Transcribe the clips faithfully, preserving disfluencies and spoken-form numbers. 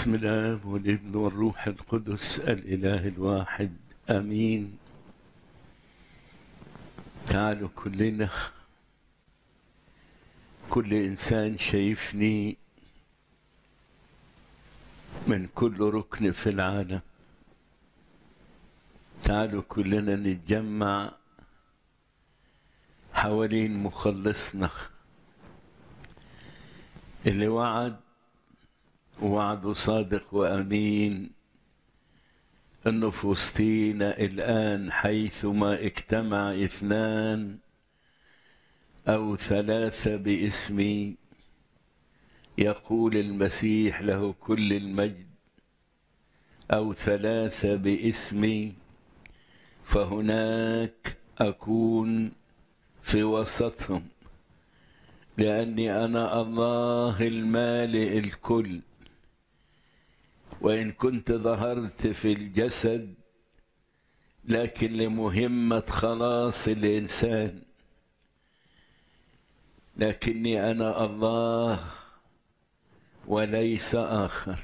بسم الله والابن والروح القدس الإله الواحد آمين. تعالوا كلنا، كل إنسان شايفني من كل ركن في العالم، تعالوا كلنا نتجمع حوالين مخلصنا اللي وعد ووعده صادق وأمين أنه في وسطينا الآن حيثما اجتمع اثنان أو ثلاثة باسمي يقول المسيح له كل المجد، أو ثلاثة باسمي فهناك أكون في وسطهم، لأني أنا الله المالئ الكل. وإن كنت ظهرت في الجسد لكن لمهمة خلاص الإنسان، لكني أنا الله وليس آخر.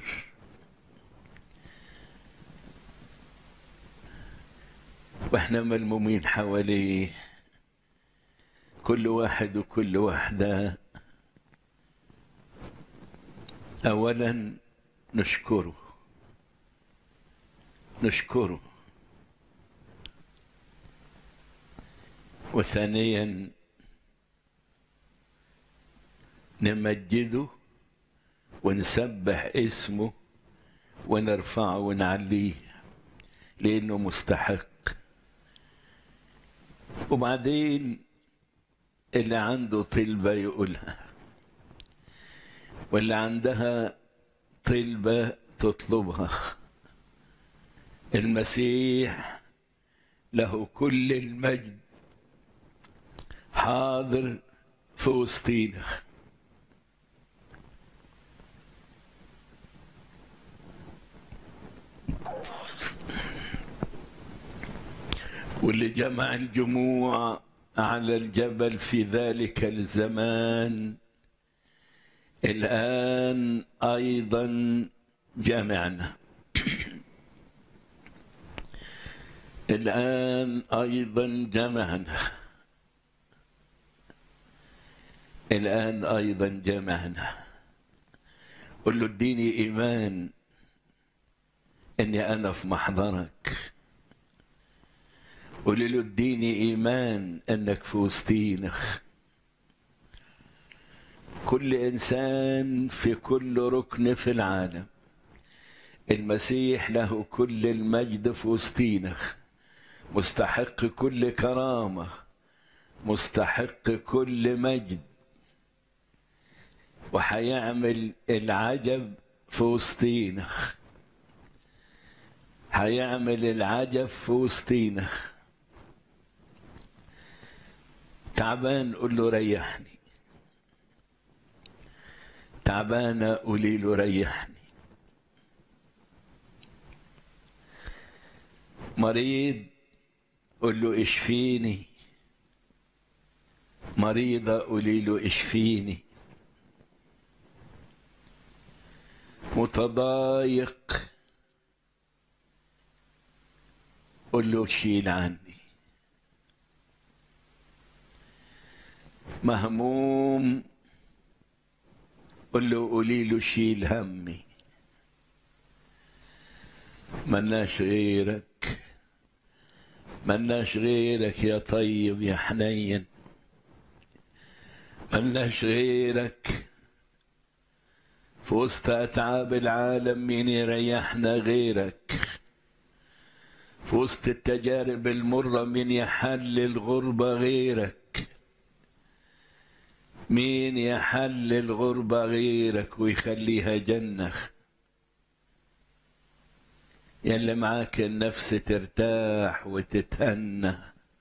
وإحنا ملمومين حواليه، كل واحد وكل واحدة. أولا نشكره نشكره وثانيا نمجده ونسبح اسمه ونرفعه ونعليه لأنه مستحق. وبعدين اللي عنده طلبة يقولها، واللي عندها طلبة تطلبها. المسيح له كل المجد حاضر في وسطينا. واللي جمع الجموع على الجبل في ذلك الزمان الآن أيضا جمعنا الآن أيضا جمعنا الآن أيضا جمعنا قل له اديني إيمان أني أنا في محضرك، قل له اديني إيمان أنك في وسطينا. كل إنسان في كل ركن في العالم، المسيح له كل المجد في وسطينا، مستحق كل كرامة، مستحق كل مجد، وحيعمل العجب في وسطينا، حيعمل العجب في وسطينا. تعبان قل له ريحني، تعبانة قولي له ريحني، مريض قل له اشفيني، مريضة قولي له اشفيني، متضايق قل له شيل عني، مهموم قل له قولي له شيل همي. ملناش غيرك، ملناش غيرك يا طيب يا حنين، ملناش غيرك. في وسط أتعاب العالم مين يريحنا غيرك؟ في وسط التجارب المرة مين يحل الغربة غيرك؟ مين يحل الغربة غيرك ويخليها جنة؟ يلي معاك النفس ترتاح وتتهنى،